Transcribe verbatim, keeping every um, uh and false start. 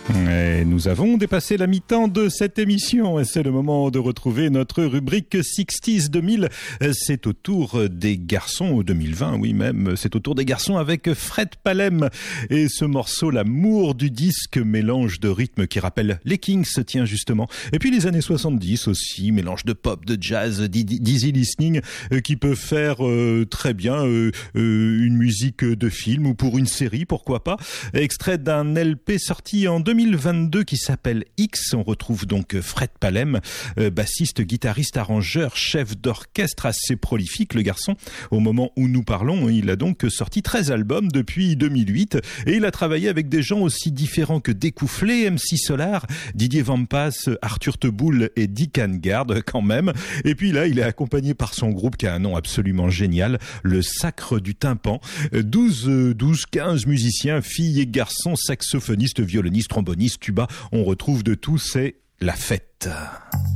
Et nous avons dépassé la mi-temps de cette émission et c'est le moment de retrouver notre rubrique soixante deux mille. C'est au tour des garçons, deux mille vingt, oui même, c'est au tour des garçons avec Fred Palem et ce morceau, l'amour du disque, mélange de rythme qui rappelle les Kings, tiens justement. Et puis les années soixante-dix aussi, mélange de pop, de jazz, d'easy listening euh, qui peut faire euh, très bien euh, euh, une musique de film ou pour une série, pourquoi pas. Extrait d'un L P sorti en deux mille vingt-deux qui s'appelle X. On retrouve donc Fred Palem, euh, bassiste, guitariste, arrangeur, chef d'orchestre assez prolifique, le garçon. Au moment où nous parlons, il a donc sorti treize albums depuis deux mille huit et il a travaillé avec des gens aussi différents que Découfflé, M C Solar, Didier Vampas, Arthur Teboul et Dick Hangard quand même. Et puis là, il est accompagné par son groupe qui a un nom absolument génial, le Sacre du Tympan. douze, douze, quinze musiciens, filles et garçons, saxophonistes, violonistes, trombonistes, tuba. On retrouve de tout, c'est la fête.